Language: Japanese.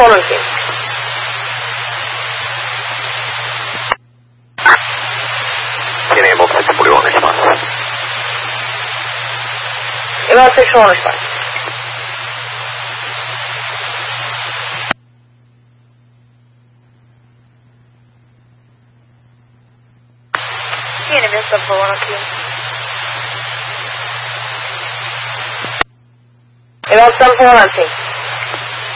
volunteer. Tiene box section 森をお願いします。 Evaluation お願いします。Tiene vista for volunteer. Evaluation for volunteer.